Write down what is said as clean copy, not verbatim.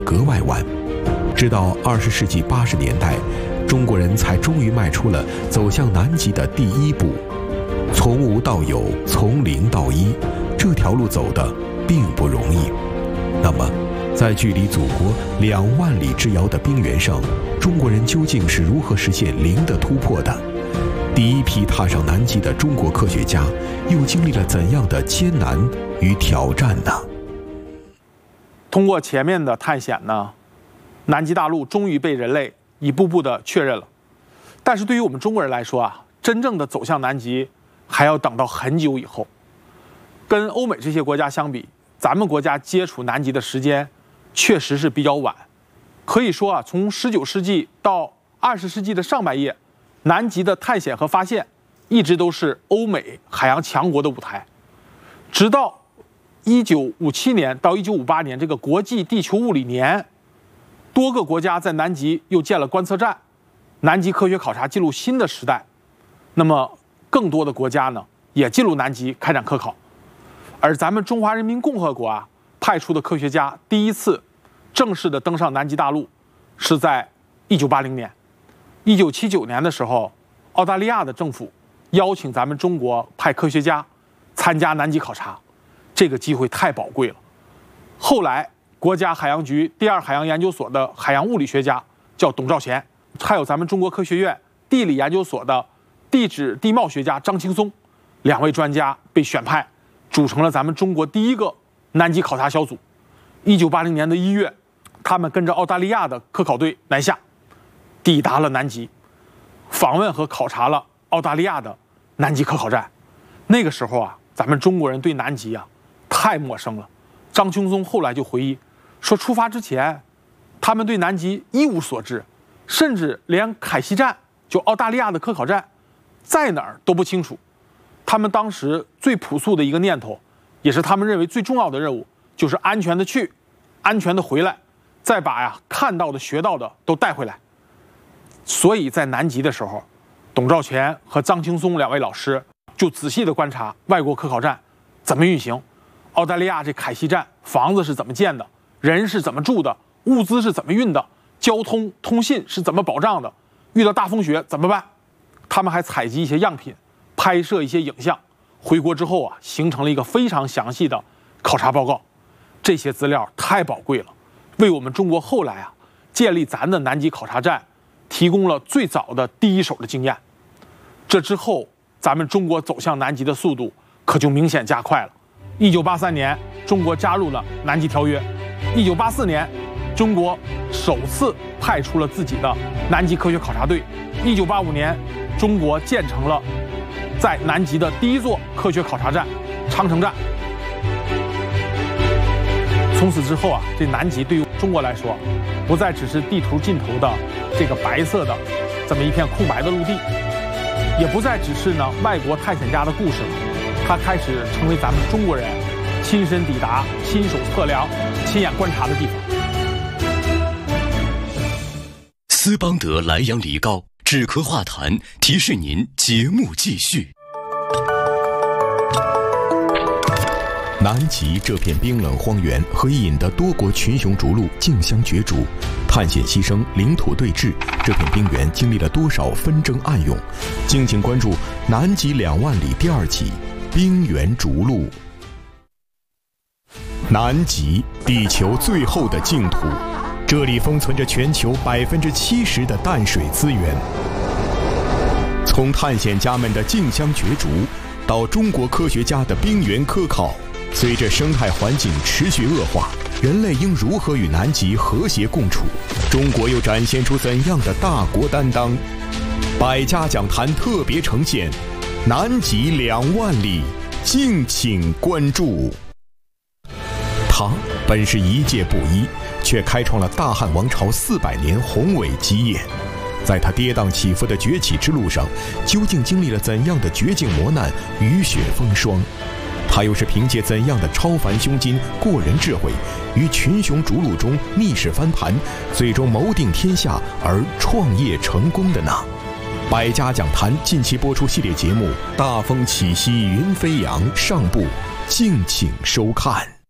格外晚。直到20世纪80年代，中国人才终于迈出了走向南极的第一步。从无到有，从零到一，这条路走得并不容易。那么，在距离祖国2万里之遥的冰原上，中国人究竟是如何实现零的突破的？第一批踏上南极的中国科学家又经历了怎样的艰难与挑战呢？ 通过前面的探险呢，南极大陆终于被人类一步步的确认了。但是对于我们中国人来说啊，真正的走向南极还要等到很久以后。跟欧美这些国家相比，咱们国家接触南极的时间确实是比较晚。可以说啊，从19世纪到20世纪的上半叶，南极的探险和发现一直都是欧美海洋强国的舞台。直到1957年到1958年这个国际地球物理年，多个国家在南极又建了观测站，南极科学考察进入新的时代。那么更多的国家呢，也进入南极开展科考。而咱们中华人民共和国啊，派出的科学家第一次正式的登上南极大陆，是在1980年。1979年的时候，澳大利亚的政府邀请咱们中国派科学家参加南极考察，这个机会太宝贵了。后来，国家海洋局第2海洋研究所的海洋物理学家叫董兆贤，还有咱们中国科学院地理研究所的地质地貌学家张青松，2位专家被选派，组成了咱们中国第一个南极考察小组。1980年的1月，他们跟着澳大利亚的科考队南下，抵达了南极，访问和考察了澳大利亚的南极科考站。那个时候啊，咱们中国人对南极啊太陌生了。张青松后来就回忆说，出发之前，他们对南极一无所知，甚至连凯西站，就澳大利亚的科考站在哪儿都不清楚。他们当时最朴素的一个念头，也是他们认为最重要的任务，就是安全的去，安全的回来，再把看到的学到的都带回来。所以在南极的时候，董兆全和张青松2位老师就仔细的观察外国科考站怎么运行，澳大利亚这凯西站房子是怎么建的，人是怎么住的，物资是怎么运的，交通通信是怎么保障的，遇到大风雪怎么办。他们还采集一些样品，拍摄一些影像，回国之后啊，形成了一个非常详细的考察报告。这些资料太宝贵了，为我们中国后来啊建立咱的南极考察站提供了最早的第一手的经验。这之后，咱们中国走向南极的速度可就明显加快了。1983年，中国加入了南极条约。1984年，中国首次派出了自己的南极科学考察队。1985年，中国建成了在南极的第一座科学考察站——长城站。从此之后啊，这南极对于中国来说，不再只是地图尽头的这个白色的这么一片空白的陆地，也不再只是外国探险家的故事了，它开始成为咱们中国人亲身抵达、亲手测量、亲眼观察的地方。 斯邦德莱阳梨膏止咳化痰，提示您节目继续。 南极这片冰冷荒原和一引的多国群雄逐鹿竞相角逐，探险牺牲，领土对峙，这片冰原经历了多少纷争暗涌？敬请关注《南极2万里》第2集《冰原逐鹿》。南极，地球最后的净土，这里封存着全球70%的淡水资源。从探险家们的竞相角逐，到中国科学家的冰原科考，随着生态环境持续恶化，人类应如何与南极和谐共处？中国又展现出怎样的大国担当？百家讲坛特别呈现《南极2万里》，敬请关注。它本是一介布衣，却开创了大汉王朝400年宏伟基业。在他跌宕起伏的崛起之路上，究竟经历了怎样的绝境磨难、雨雪风霜？他又是凭借怎样的超凡胸襟、过人智慧，于群雄逐鹿中逆势翻盘，最终谋定天下而创业成功的呢？百家讲坛近期播出系列节目《大风起兮云飞扬》上部，敬请收看。